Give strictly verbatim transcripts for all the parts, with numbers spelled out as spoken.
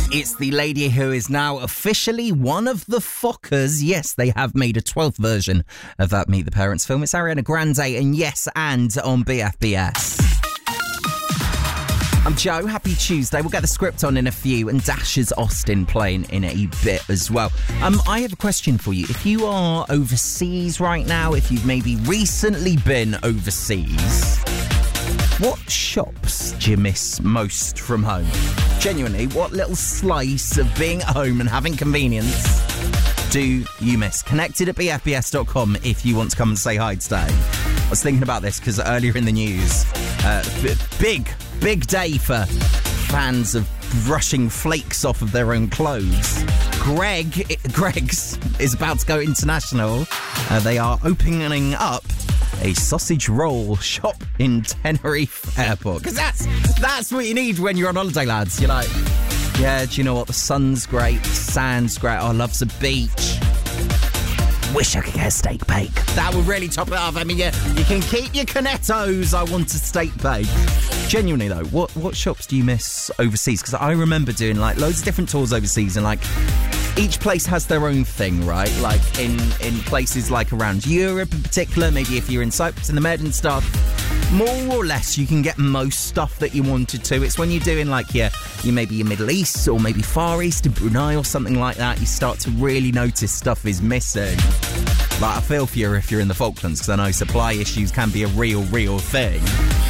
It's the lady who is now officially one of the Fockers. Yes, they have made a twelfth version of that Meet the Parents film. It's Ariana Grande and Yes and on B F B S. I'm Joe. Happy Tuesday. We'll get the script on in a few, and Dash's Austin playing in a bit as well. Um, I have a question for you. If you are overseas right now, if you've maybe recently been overseas, what shops do you miss most from home? Genuinely, what little slice of being at home and having convenience do you miss? Connected at b f b s dot com if you want to come and say hi today. I was thinking about this because earlier in the news, uh, b- big, big day for fans of brushing flakes off of their own clothes. Greg, Greg's is about to go international. Uh, they are opening up a sausage roll shop in Tenerife Airport. Because that's, that's what you need when you're on holiday, lads. You're like, yeah, do you know what? The sun's great, the sand's great. Oh, I love the beach. Wish I could get a steak bake. That would really top it off. I mean, yeah, you can keep your cornettos. I want a steak bake. Genuinely, though, what, what shops do you miss overseas? Because I remember doing, like, loads of different tours overseas and, like, each place has their own thing, right? Like, in, in places like around Europe in particular, maybe if you're in Cyprus and the Med and stuff, more or less you can get most stuff that you wanted to. It's when you're doing, like, yeah, you maybe your Middle East or maybe Far East in Brunei or something like that, you start to really notice stuff is missing. Like, I feel for you if you're in the Falklands, because I know supply issues can be a real, real thing.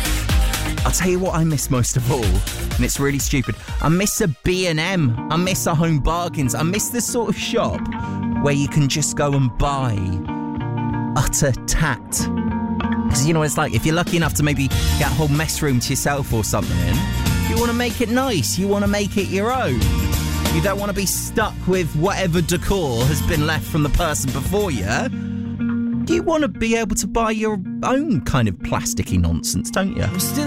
I'll tell you what I miss most of all, and it's really stupid. I miss a B and M. I miss a Home Bargains. I miss this sort of shop where you can just go and buy utter tat. Because you know what it's like, if you're lucky enough to maybe get a whole mess room to yourself or something, you want to make it nice. You want to make it your own. You don't want to be stuck with whatever decor has been left from the person before you. You want to be able to buy your own kind of plasticky nonsense, don't you?